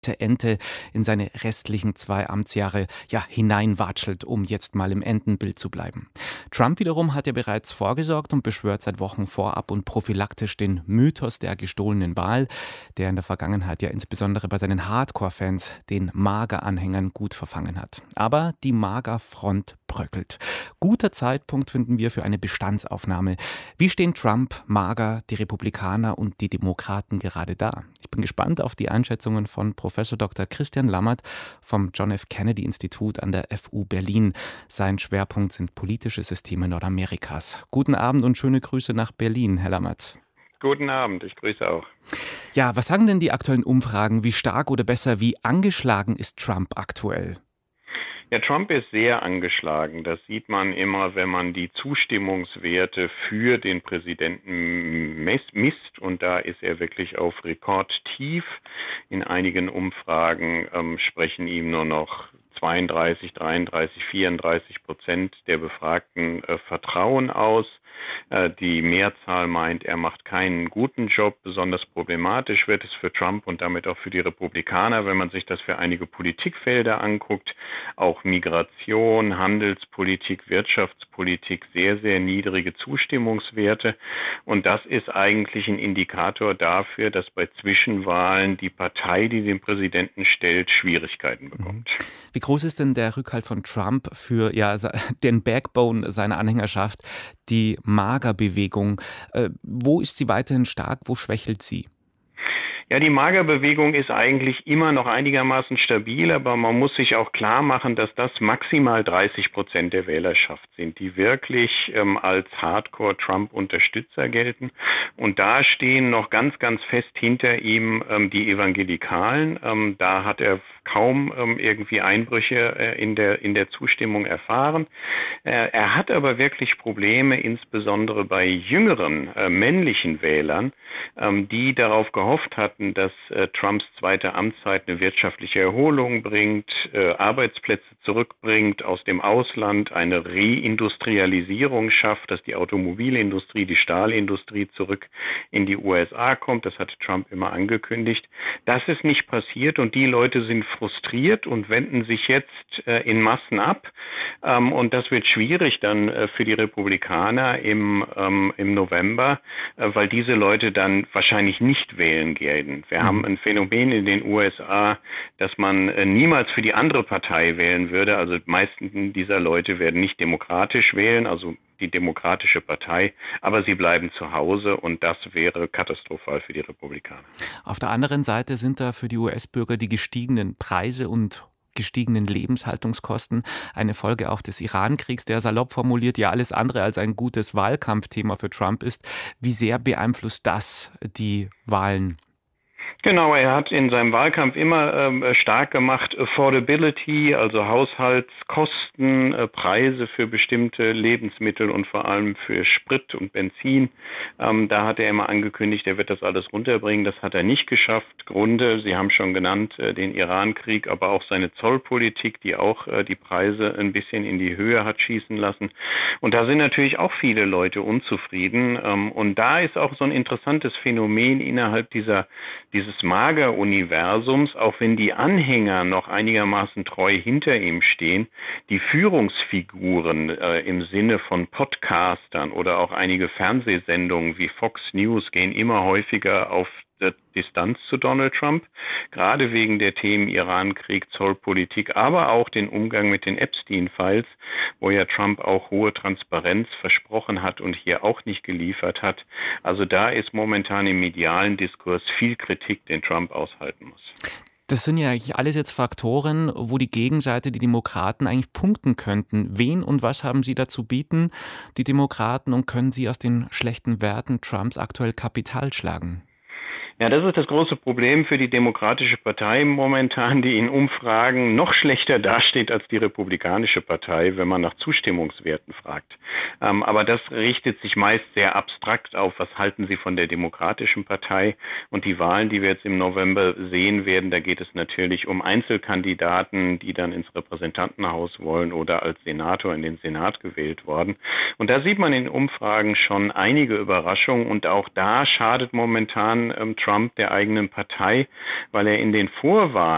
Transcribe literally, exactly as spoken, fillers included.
Ente in seine restlichen zwei Amtsjahre ja hineinwatschelt, um jetzt mal im Entenbild zu bleiben. Trump wiederum hat ja bereits vorgesorgt und beschwört seit Wochen vorab und prophylaktisch den Mythos der gestohlenen Wahl, der in der Vergangenheit ja insbesondere bei seinen Hardcore-Fans, den MAGA-Anhängern, gut verfangen hat. Aber die MAGA-Front bröckelt. Guter Zeitpunkt finden wir für eine Bestandsaufnahme. Wie stehen Trump, MAGA, die Republikaner und die Demokraten gerade da? Ich bin gespannt auf die Einschätzungen von Professor Doktor Christian Lammert vom John F. Kennedy Institut an der F U Berlin. Sein Schwerpunkt sind politische Systeme Nordamerikas. Guten Abend und schöne Grüße nach Berlin, Herr Lammert. Guten Abend, ich grüße auch. Ja, was sagen denn die aktuellen Umfragen? Wie stark oder besser, wie angeschlagen ist Trump aktuell? Ja, Trump ist sehr angeschlagen. Das sieht man immer, wenn man die Zustimmungswerte für den Präsidenten misst. Und da ist er wirklich auf Rekordtief. In einigen Umfragen ähm, sprechen ihm nur noch zweiunddreißig, dreiunddreißig, vierunddreißig Prozent der Befragten äh, Vertrauen aus. Äh, die Mehrzahl meint, er macht keinen guten Job. Besonders problematisch wird es für Trump und damit auch für die Republikaner, wenn man sich das für einige Politikfelder anguckt. Auch Migration, Handelspolitik, Wirtschaftspolitik, sehr, sehr niedrige Zustimmungswerte. Und das ist eigentlich ein Indikator dafür, dass bei Zwischenwahlen die Partei, die den Präsidenten stellt, Schwierigkeiten bekommt. Wie groß ist denn der Rückhalt von Trump für ja, den Backbone seiner Anhängerschaft, die MAGA-Bewegung? Äh, wo ist sie weiterhin stark, wo schwächelt sie? Ja, die MAGA-Bewegung ist eigentlich immer noch einigermaßen stabil, aber man muss sich auch klar machen, dass das maximal dreißig Prozent der Wählerschaft sind, die wirklich ähm, als Hardcore-Trump-Unterstützer gelten. Und da stehen noch ganz, ganz fest hinter ihm ähm, die Evangelikalen. Ähm, da hat er kaum ähm, irgendwie Einbrüche äh, in der, in der Zustimmung erfahren. Äh, er hat aber wirklich Probleme, insbesondere bei jüngeren äh, männlichen Wählern, ähm, die darauf gehofft hatten, dass äh, Trumps zweite Amtszeit eine wirtschaftliche Erholung bringt, äh, Arbeitsplätze zurückbringt aus dem Ausland, eine Reindustrialisierung schafft, dass die Automobilindustrie, die Stahlindustrie zurück in die U S A kommt. Das hatte Trump immer angekündigt. Das ist nicht passiert und die Leute sind frustriert und wenden sich jetzt äh, in Massen ab. Ähm, und das wird schwierig dann äh, für die Republikaner im, ähm, im November, äh, weil diese Leute dann wahrscheinlich nicht wählen gehen. Wir mhm. haben ein Phänomen in den U S A, dass man äh, niemals für die andere Partei wählen würde. Also die meisten dieser Leute werden nicht demokratisch wählen, also die Demokratische Partei, aber sie bleiben zu Hause und das wäre katastrophal für die Republikaner. Auf der anderen Seite sind da für die U S-Bürger die gestiegenen Preise und gestiegenen Lebenshaltungskosten eine Folge auch des Iran-Kriegs, der salopp formuliert ja alles andere als ein gutes Wahlkampfthema für Trump ist. Wie sehr beeinflusst das die Wahlen? Genau, er hat in seinem Wahlkampf immer ähm, stark gemacht Affordability, also Haushaltskosten, äh, Preise für bestimmte Lebensmittel und vor allem für Sprit und Benzin. Ähm, da hat er immer angekündigt, er wird das alles runterbringen. Das hat er nicht geschafft. Gründe, Sie haben schon genannt, äh, den Iran-Krieg, aber auch seine Zollpolitik, die auch äh, die Preise ein bisschen in die Höhe hat schießen lassen. Und da sind natürlich auch viele Leute unzufrieden. Ähm, und da ist auch so ein interessantes Phänomen innerhalb dieser dieses MAGA-Universums, auch wenn die Anhänger noch einigermaßen treu hinter ihm stehen, die Führungsfiguren äh, im Sinne von Podcastern oder auch einige Fernsehsendungen wie Fox News gehen immer häufiger auf Distanz zu Donald Trump, gerade wegen der Themen Iran-Krieg, Zollpolitik, aber auch den Umgang mit den Epstein-Files, wo ja Trump auch hohe Transparenz versprochen hat und hier auch nicht geliefert hat. Also da ist momentan im medialen Diskurs viel Kritik, den Trump aushalten muss. Das sind ja eigentlich alles jetzt Faktoren, wo die Gegenseite, die Demokraten, eigentlich punkten könnten. Wen und was haben sie da zu bieten, die Demokraten, und können sie aus den schlechten Werten Trumps aktuell Kapital schlagen? Ja, das ist das große Problem für die Demokratische Partei momentan, die in Umfragen noch schlechter dasteht als die Republikanische Partei, wenn man nach Zustimmungswerten fragt. Ähm, aber das richtet sich meist sehr abstrakt auf, was halten Sie von der Demokratischen Partei? Und die Wahlen, die wir jetzt im November sehen werden, da geht es natürlich um Einzelkandidaten, die dann ins Repräsentantenhaus wollen oder als Senator in den Senat gewählt worden. Und da sieht man in Umfragen schon einige Überraschungen und auch da schadet momentan ähm, Trump der eigenen Partei, weil er in den Vorwahlen